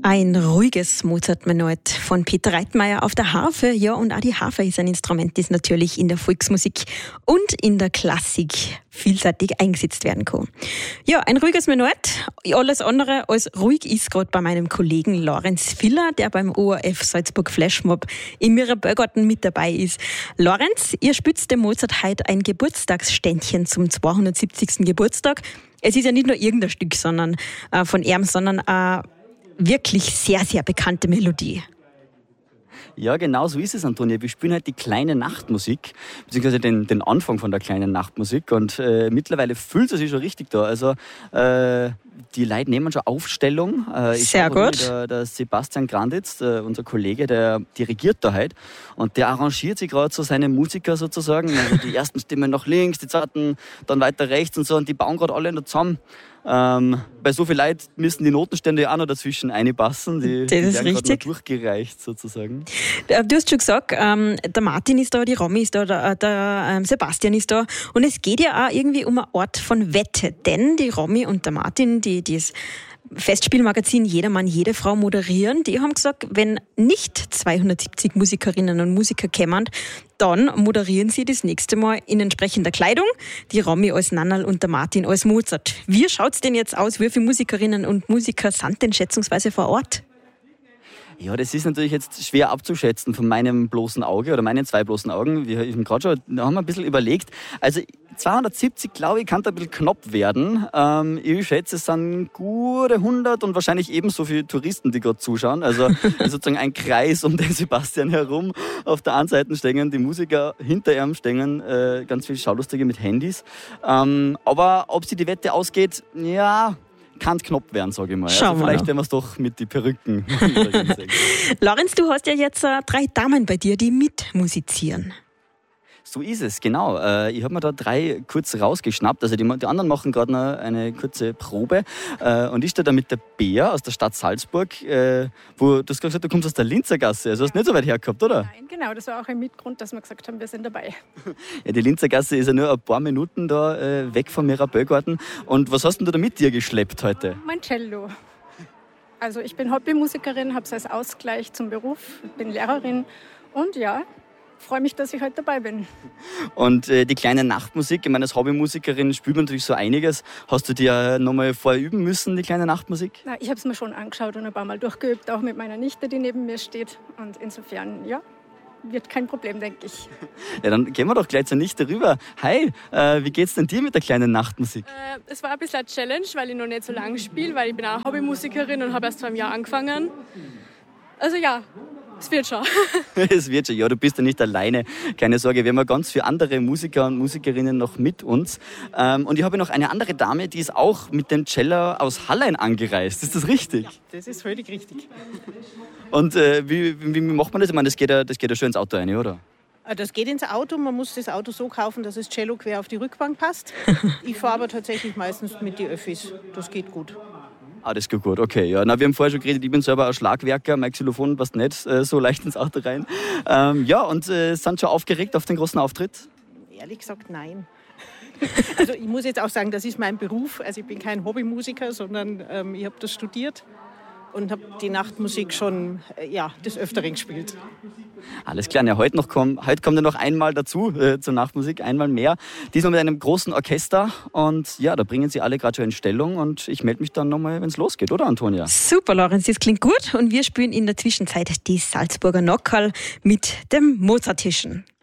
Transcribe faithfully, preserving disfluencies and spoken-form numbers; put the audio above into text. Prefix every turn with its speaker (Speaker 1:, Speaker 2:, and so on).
Speaker 1: Ein ruhiges Mozart-Menuett von Peter Reitmeier auf der Harfe. Ja, und auch die Harfe ist ein Instrument, das natürlich in der Volksmusik und in der Klassik vielseitig eingesetzt werden kann. Ja, ein ruhiges Menuett. Alles andere als ruhig ist gerade bei meinem Kollegen Lorenz Filler, der beim O R F Salzburg Flashmob im Mirabellgarten mit dabei ist. Lorenz, ihr spitzt dem Mozart heute ein Geburtstagsständchen zum zweihundertsiebzigsten Geburtstag. Es ist ja nicht nur irgendein Stück sondern äh, von ihm, sondern äh, wirklich sehr, sehr bekannte Melodie.
Speaker 2: Ja, genau so ist es, Antonia. Wir spielen halt die kleine Nachtmusik, beziehungsweise den, den Anfang von der kleinen Nachtmusik. Und äh, mittlerweile fühlt es sich schon richtig da. Also äh, die Leute nehmen schon Aufstellung. Äh, ich
Speaker 1: Sehr gut.
Speaker 2: Der, der Sebastian Granditz, der, unser Kollege, der dirigiert da halt. Und der arrangiert sich gerade so seine Musiker sozusagen. Also die ersten Stimmen nach links, die zweiten dann weiter rechts und so. Und die bauen gerade alle noch zusammen. Ähm, bei so viel Leid müssen die Notenstände ja auch noch dazwischen einpassen. Die,
Speaker 1: das ist
Speaker 2: die werden
Speaker 1: richtig.
Speaker 2: Noch durchgereicht sozusagen.
Speaker 1: Du hast schon gesagt, ähm, der Martin ist da, die Romy ist da, der, der ähm, Sebastian ist da. Und es geht ja auch irgendwie um einen Ort von Wette. Denn die Romy und der Martin, die das Festspielmagazin Jedermann, jede Frau moderieren, die haben gesagt, wenn nicht zweihundertsiebzig Musikerinnen und Musiker kämen, dann moderieren sie das nächste Mal in entsprechender Kleidung. Die Romy als Nannerl und der Martin als Mozart. Wie schaut's denn jetzt aus? Wie viele Musikerinnen und Musiker sind denn schätzungsweise vor Ort?
Speaker 2: Ja, das ist natürlich jetzt schwer abzuschätzen von meinem bloßen Auge oder meinen zwei bloßen Augen. Wir haben gerade schon, da haben wir ein bisschen überlegt. Also zweihundertsiebzig, glaube ich, kann da ein bisschen knapp werden. Ähm, ich schätze, es sind gute hundert und wahrscheinlich ebenso viele Touristen, die gerade zuschauen. Also sozusagen ein Kreis um den Sebastian herum. Auf der einen Seite stehen die Musiker, hinter ihm stehen äh, ganz viele Schaulustige mit Handys. Ähm, aber ob sie die Wette ausgeht, ja, kann knapp werden, sage ich mal.
Speaker 1: Schauen
Speaker 2: also
Speaker 1: wir
Speaker 2: vielleicht
Speaker 1: noch.
Speaker 2: werden wir es doch mit den Perücken.
Speaker 1: Lorenz, du hast ja jetzt äh, drei Damen bei dir, die mitmusizieren.
Speaker 2: So ist es, genau. Äh, ich habe mir da drei kurz rausgeschnappt. Also die, die anderen machen gerade noch eine kurze Probe. Äh, und ich stehe da mit der Bea aus der Stadt Salzburg. Äh, wo, du hast gerade gesagt, du kommst aus der Linzergasse. Also hast du nicht so weit hergehabt, oder?
Speaker 3: Nein, genau. Das war auch ein Mitgrund, dass wir gesagt haben, wir sind dabei.
Speaker 2: Ja, die Linzergasse ist ja nur ein paar Minuten da äh, weg vom Mirabellgarten. Und was hast denn du da mit dir geschleppt heute?
Speaker 3: Mein Cello. Also ich bin Hobbymusikerin, habe es als Ausgleich zum Beruf, bin Lehrerin und ja, freue mich, dass ich heute dabei bin.
Speaker 2: Und äh, die kleine Nachtmusik, ich meine, als Hobbymusikerin spielt man natürlich so einiges. Hast du dir nochmal vorher üben müssen, die kleine Nachtmusik?
Speaker 3: Na, ich habe es mir schon angeschaut und ein paar Mal durchgeübt, auch mit meiner Nichte, die neben mir steht. Und insofern, ja, wird kein Problem, denke ich.
Speaker 2: Ja, dann gehen wir doch gleich zur Nichte rüber. Hi, äh, wie geht's denn dir mit der kleinen Nachtmusik?
Speaker 4: Äh, es war ein bisschen eine Challenge, weil ich noch nicht so lange spiele, weil ich bin auch Hobbymusikerin und habe erst vor einem Jahr angefangen. Also ja, es wird schon.
Speaker 2: Es wird schon, ja, du bist ja nicht alleine. Keine Sorge, wir haben ja ganz viele andere Musiker und Musikerinnen noch mit uns. Ähm, und ich habe noch eine andere Dame, die ist auch mit dem Cello aus Hallein angereist. Ist das richtig?
Speaker 5: Ja, das ist völlig richtig.
Speaker 2: Und äh, wie, wie, wie macht man das? Ich meine, das geht ja, das geht ja schon ins Auto rein, oder?
Speaker 5: Das geht ins Auto. Man muss das Auto so kaufen, dass das Cello quer auf die Rückbank passt. Ich fahre aber tatsächlich meistens mit den Öffis. Das geht gut.
Speaker 2: Ah, das geht gut, okay. Ja, na, wir haben vorher schon geredet, ich bin selber ein Schlagwerker, mein Xylophon passt nicht äh, so leicht ins Auto rein. Ähm, ja, und äh, sind schon aufgeregt auf den großen Auftritt?
Speaker 5: Ehrlich gesagt, nein. Also ich muss jetzt auch sagen, das ist mein Beruf. Also ich bin kein Hobbymusiker, sondern ähm, ich habe das studiert und habe die Nachtmusik schon äh, ja, des Öfteren gespielt.
Speaker 2: Alles klar, ja, heute, noch komm, heute kommt er noch einmal dazu äh, zur Nachtmusik, einmal mehr. Diesmal mit einem großen Orchester und ja, da bringen sie alle gerade schon in Stellung und ich melde mich dann nochmal, wenn es losgeht, oder Antonia?
Speaker 1: Super, Lorenz, das klingt gut und wir spielen in der Zwischenzeit die Salzburger Nockerl mit dem Mozartischen.